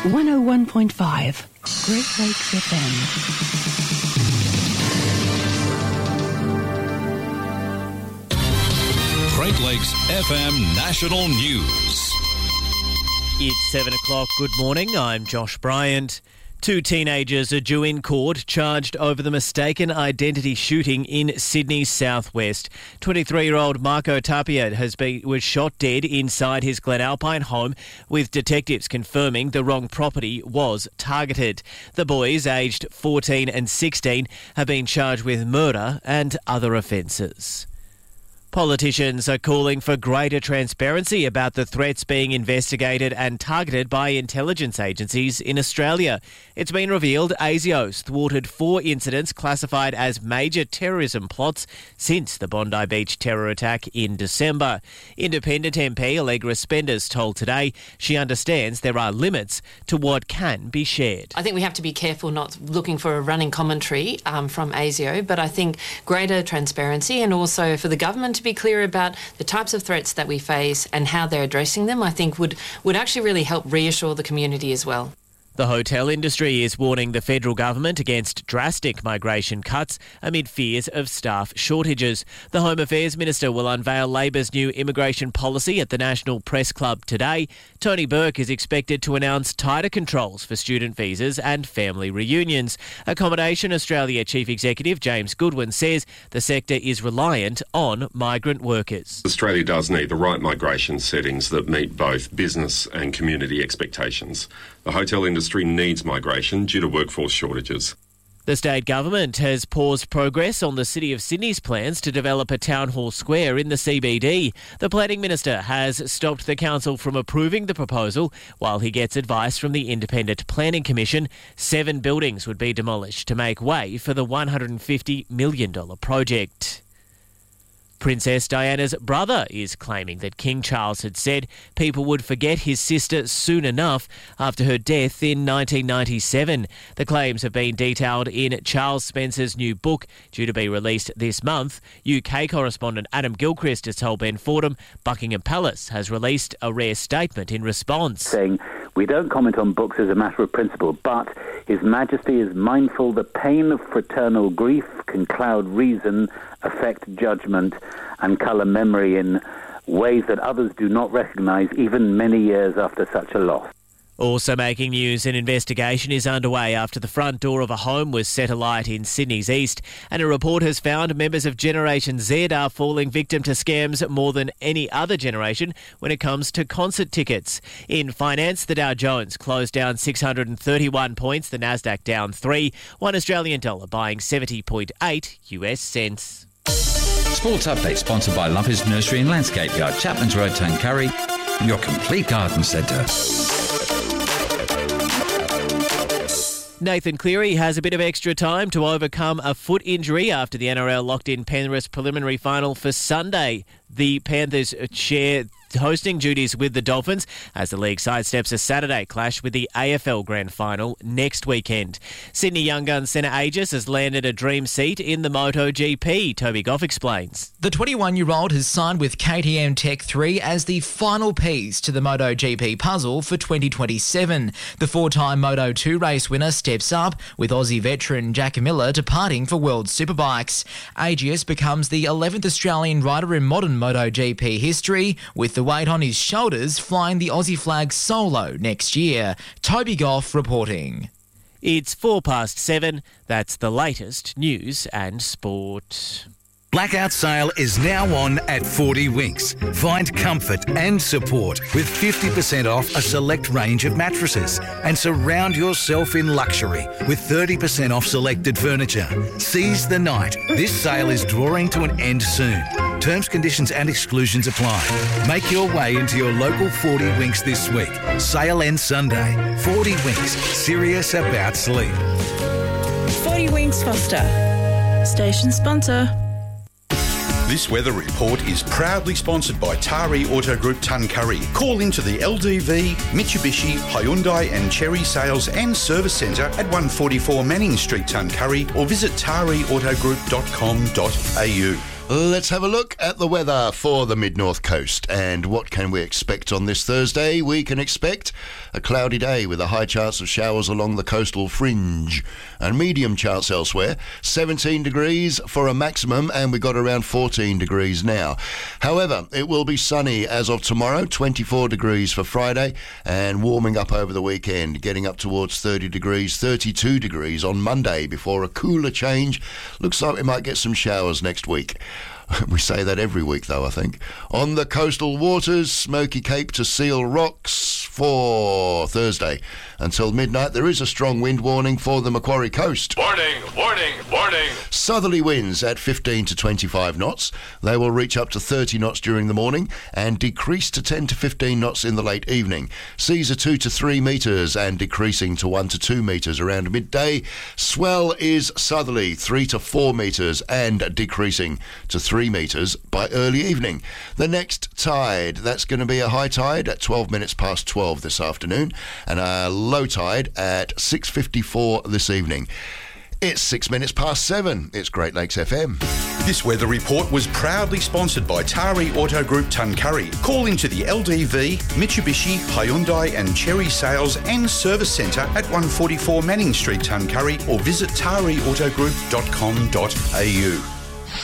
101.5 Great Lakes FM. Great Lakes FM National News. It's 7 o'clock. Good morning. I'm Josh Bryant. 2 teenagers are due in court charged over the mistaken identity shooting in Sydney's southwest. 23-year-old Marco Tapia was shot dead inside his Glenalpine home, with detectives confirming the wrong property was targeted. The boys, aged 14 and 16, have been charged with murder and other offences. Politicians are calling for greater transparency about the threats being investigated and targeted by intelligence agencies in Australia. It's been revealed ASIO's thwarted 4 incidents classified as major terrorism plots since the Bondi Beach terror attack in December. Independent MP Allegra Spenders told Today she understands there are limits to what can be shared. I think we have to be careful not looking for a running commentary from ASIO, but I think greater transparency and also for the government to be clear about the types of threats that we face and how they're addressing them, I think would actually really help reassure the community as well. The hotel industry is warning the federal government against drastic migration cuts amid fears of staff shortages. The Home Affairs Minister will unveil Labor's new immigration policy at the National Press Club today. Tony Burke is expected to announce tighter controls for student visas and family reunions. Accommodation Australia Chief Executive James Goodwin says the sector is reliant on migrant workers. Australia does need the right migration settings that meet both business and community expectations. The hotel industry needs migration due to workforce shortages. The state government has paused progress on the City of Sydney's plans to develop a town hall square in the CBD. The planning minister has stopped the council from approving the proposal while he gets advice from the Independent Planning Commission. 7 buildings would be demolished to make way for the $150 million project. Princess Diana's brother is claiming that King Charles had said people would forget his sister soon enough after her death in 1997. The claims have been detailed in Charles Spencer's new book, due to be released this month. UK correspondent Adam Gilchrist has told Ben Fordham Buckingham Palace has released a rare statement in response, saying, "We don't comment on books as a matter of principle, but His Majesty is mindful the pain of fraternal grief can cloud reason, affect judgment, and colour memory in ways that others do not recognise even many years after such a loss." Also making news, an investigation is underway after the front door of a home was set alight in Sydney's east, and a report has found members of Generation Z are falling victim to scams more than any other generation when it comes to concert tickets. In finance, the Dow Jones closed down 631 points, the Nasdaq down 3, one Australian dollar buying 70.8 US cents. Sports Update sponsored by Lumpers Nursery and Landscape Yard, Chapman's Road, Tuncurry, your complete garden centre. Nathan Cleary has a bit of extra time to overcome a foot injury after the NRL locked in Penrith's preliminary final for Sunday. The Panthers share hosting duties with the Dolphins as the league sidesteps a Saturday clash with the AFL Grand Final next weekend. Sydney young gun Senna Aegis has landed a dream seat in the MotoGP. Toby Goff explains. The 21-year-old has signed with KTM Tech 3 as the final piece to the MotoGP puzzle for 2027. The 4-time Moto2 race winner steps up, with Aussie veteran Jack Miller departing for World Superbikes. Aegis becomes the 11th Australian rider in modern MotoGP history, with the weight on his shoulders flying the Aussie flag solo next year. Toby Goff reporting. It's 7:04. That's the latest news and sport. Blackout sale is now on at 40 Winks. Find comfort and support with 50% off a select range of mattresses, and surround yourself in luxury with 30% off selected furniture. Seize the night. This sale is drawing to an end soon. Terms, conditions and exclusions apply. Make your way into your local 40 Winks this week. Sale ends Sunday. 40 Winks. Serious about sleep. 40 Winks Foster. Station sponsor. This weather report is proudly sponsored by Tari Auto Group Tuncurry. Call into the LDV, Mitsubishi, Hyundai and Chery Sales and Service Centre at 144 Manning Street, Tuncurry, or visit tariautogroup.com.au. Let's have a look at the weather for the mid-north coast. And what can we expect on this Thursday? We can expect a cloudy day with a high chance of showers along the coastal fringe and medium chance elsewhere. 17 degrees for a maximum, and we got around 14 degrees now. However, it will be sunny as of tomorrow, 24 degrees for Friday, and warming up over the weekend, getting up towards 30 degrees, 32 degrees on Monday before a cooler change. Looks like we might get some showers next week. We say that every week, though, I think. On the coastal waters, Smoky Cape to Seal Rocks for Thursday. Until midnight, there is a strong wind warning for the Macquarie coast. Warning, warning, warning. Southerly winds at 15 to 25 knots. They will reach up to 30 knots during the morning and decrease to 10 to 15 knots in the late evening. Seas are 2 to 3 metres and decreasing to 1 to 2 metres around midday. Swell is southerly, 3 to 4 metres and decreasing to 3 metres by early evening. The next tide, that's going to be a high tide at 12 minutes past 12 this afternoon and a low tide at 6:54 this evening. It's 6 minutes past 7. It's Great Lakes FM. This weather report was proudly sponsored by Tari Auto Group Tuncurry. Call into the LDV, Mitsubishi, Hyundai and Cherry Sales and Service Centre at 144 Manning Street, Tuncurry, or visit tariautogroup.com.au.